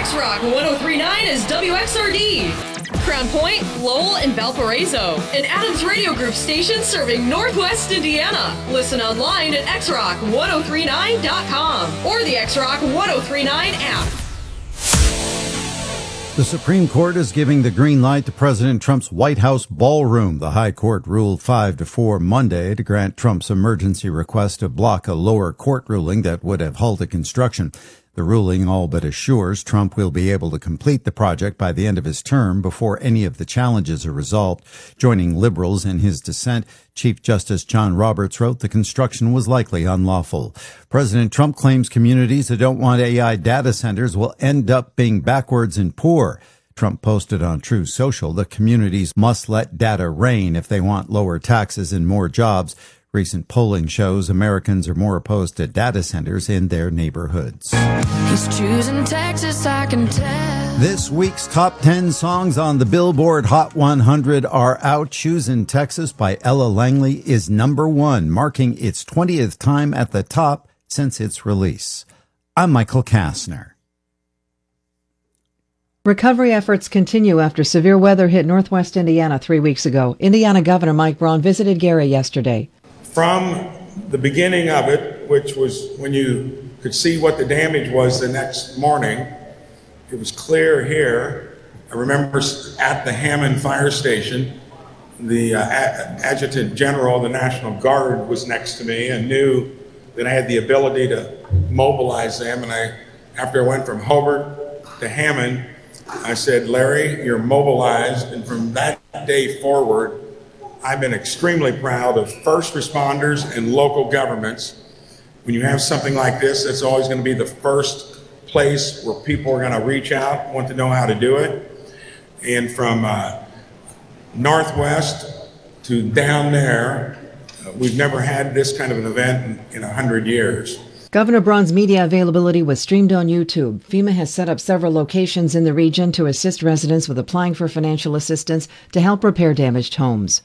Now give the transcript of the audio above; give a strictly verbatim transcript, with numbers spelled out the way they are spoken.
X-Rock one oh three point nine is W X R D. Crown Point, Lowell, and Valparaiso. An Adams Radio Group station serving Northwest Indiana. Listen online at x rock ten thirty-nine dot com or the X-Rock ten thirty-nine app. The Supreme Court is giving the green light to President Trump's White House ballroom. The High Court ruled five to four Monday to grant Trump's emergency request to block a lower court ruling that would have halted construction. The ruling all but assures Trump will be able to complete the project by the end of his term before any of the challenges are resolved. Joining liberals in his dissent, Chief Justice John Roberts wrote the construction was likely unlawful. President Trump claims communities that don't want A I data centers will end up being backwards and poor. Trump posted on Truth Social that communities must let data reign if they want lower taxes and more jobs. Recent polling shows Americans are more opposed to data centers in their neighborhoods. He's choosing Texas, I can tell. This week's top ten songs on the Billboard Hot one hundred are out. Choosing Texas by Ella Langley is number one, marking its twentieth time at the top since its release. I'm Michael Kastner. Recovery efforts continue after severe weather hit northwest Indiana three weeks ago. Indiana Governor Mike Braun visited Gary yesterday. From the beginning of it, which was when you could see what the damage was the next morning, it was clear here. I remember at the Hammond Fire Station, the uh, a- Adjutant General of the National Guard was next to me and knew that I had the ability to mobilize them. And I, after I went from Hobart to Hammond, I said, Larry, you're mobilized. And from that day forward, I've been extremely proud of first responders and local governments. When you have something like this, it's always going to be the first place where people are going to reach out, want to know how to do it. And from uh, Northwest to down there, uh, we've never had this kind of an event in a hundred years. Governor Braun's media availability was streamed on YouTube. FEMA has set up several locations in the region to assist residents with applying for financial assistance to help repair damaged homes.